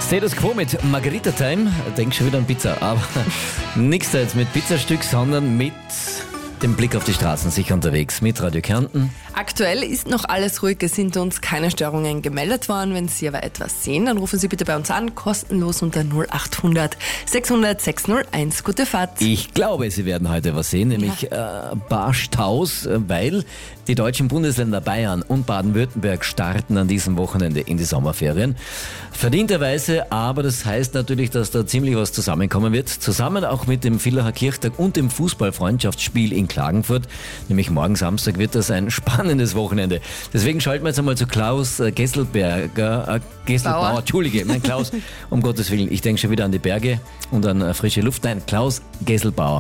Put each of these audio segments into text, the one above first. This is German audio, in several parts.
Status Quo mit Margarita Time. Denk schon wieder an Pizza, aber nichts da jetzt mit Pizzastück, sondern mit dem Blick auf die Straßen, sicher unterwegs mit Radio Kärnten. Aktuell ist noch alles ruhig, es sind uns keine Störungen gemeldet worden. Wenn Sie aber etwas sehen, dann rufen Sie bitte bei uns an, kostenlos unter 0800 600 601. Gute Fahrt. Ich glaube, Sie werden heute was sehen, nämlich Barstaus, weil die deutschen Bundesländer Bayern und Baden-Württemberg starten an diesem Wochenende in die Sommerferien. Verdienterweise, aber das heißt natürlich, dass da ziemlich was zusammenkommen wird. Zusammen auch mit dem Villacher Kirchtag und dem Fußballfreundschaftsspiel in Klagenfurt. Nämlich morgen Samstag wird das ein spannendes Wochenende. Deswegen schalten wir jetzt einmal zu Klaus Gesselbauer, Entschuldige, mein Klaus, um Gottes Willen, ich denke schon wieder an die Berge und an frische Luft. Nein, Klaus Gesselbauer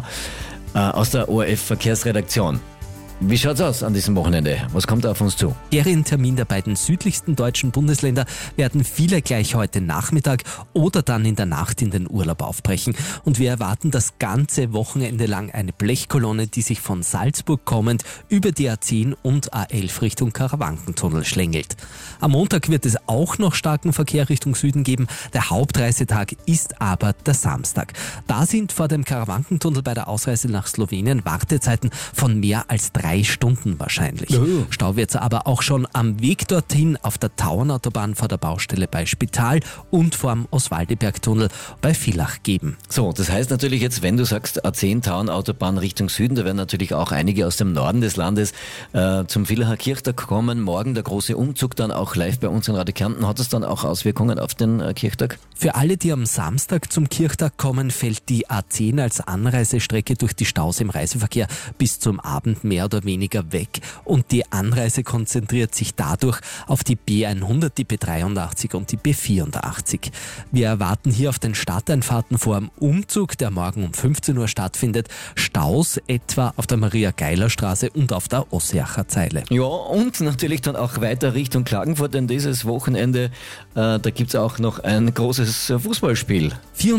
aus der ORF-Verkehrsredaktion. Wie schaut's aus an diesem Wochenende? Was kommt da auf uns zu? Ferientermin der beiden südlichsten deutschen Bundesländer werden viele gleich heute Nachmittag oder dann in der Nacht in den Urlaub aufbrechen. Und wir erwarten das ganze Wochenende lang eine Blechkolonne, die sich von Salzburg kommend über die A10 und A11 Richtung Karawankentunnel schlängelt. Am Montag wird es auch noch starken Verkehr Richtung Süden geben. Der Hauptreisetag ist aber der Samstag. Da sind vor dem Karawankentunnel bei der Ausreise nach Slowenien Wartezeiten von mehr als 3 Stunden wahrscheinlich. Stau wird es aber auch schon am Weg dorthin auf der Tauernautobahn vor der Baustelle bei Spital und vorm Oswaldibergtunnel bei Villach geben. So, das heißt natürlich jetzt, wenn du sagst A10 Tauernautobahn Richtung Süden, da werden natürlich auch einige aus dem Norden des Landes zum Villacher Kirchtag kommen. Morgen der große Umzug dann auch live bei uns in Radio Kärnten. Hat es dann auch Auswirkungen auf den Kirchtag? Für alle, die am Samstag zum Kirchtag kommen, fällt die A10 als Anreisestrecke durch die Staus im Reiseverkehr bis zum Abend mehr oder weniger weg und die Anreise konzentriert sich dadurch auf die B100, die B83 und die B84. Wir erwarten hier auf den Stadteinfahrten vor dem Umzug, der morgen um 15 Uhr stattfindet, Staus etwa auf der Maria-Geiler-Straße und auf der Ossiacher Zeile. Ja, und natürlich dann auch weiter Richtung Klagenfurt, denn dieses Wochenende, da gibt es auch noch ein großes Fußballspiel.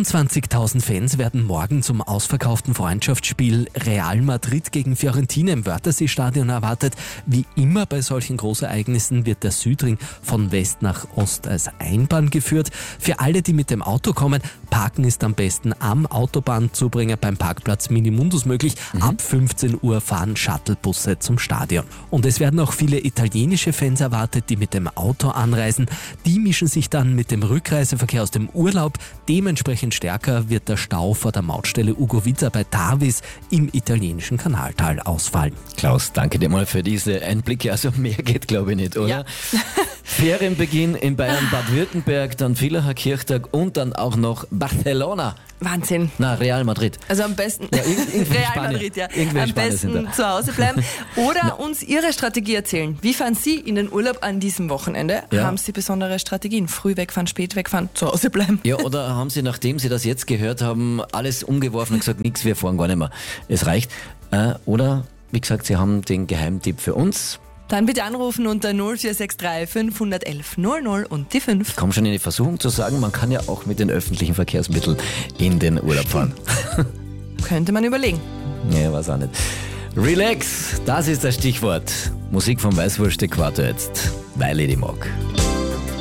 24.000 Fans werden morgen zum ausverkauften Freundschaftsspiel Real Madrid gegen Fiorentina im Wörthersee-Stadion erwartet. Wie immer bei solchen Großereignissen wird der Südring von West nach Ost als Einbahn geführt. Für alle, die mit dem Auto kommen, parken ist am besten am Autobahnzubringer beim Parkplatz Minimundus möglich. Ab 15 Uhr fahren Shuttlebusse zum Stadion. Und es werden auch viele italienische Fans erwartet, die mit dem Auto anreisen. Die mischen sich dann mit dem Rückreiseverkehr aus dem Urlaub. Dementsprechend stärker wird der Stau vor der Mautstelle Ugo Vita bei Tarvis im italienischen Kanaltal ausfallen. Klaus, danke dir mal für diese Einblicke. Also mehr geht, glaube ich, nicht, oder? Ja. Ferienbeginn in Bayern, Baden-Württemberg, dann Villacher Kirchtag und dann auch noch Barcelona. Wahnsinn. Na, Real Madrid. Also am besten Real Madrid, ja. Am besten zu Hause bleiben oder uns Ihre Strategie erzählen. Wie fahren Sie in den Urlaub an diesem Wochenende? Ja. Haben Sie besondere Strategien? Früh wegfahren, spät wegfahren, zu Hause bleiben? Ja, oder haben Sie, nachdem Sie das jetzt gehört haben, alles umgeworfen und gesagt, nix, wir fahren gar nicht mehr. Es reicht. Oder, wie gesagt, Sie haben den Geheimtipp für uns. Dann bitte anrufen unter 0463 511 00 und die 5. Ich komme schon in die Versuchung zu sagen, man kann ja auch mit den öffentlichen Verkehrsmitteln in den Urlaub fahren. Könnte man überlegen. Ja, weiß auch nicht. Relax, das ist das Stichwort. Musik vom Weißwurst-Äquator jetzt, weil ich die mag.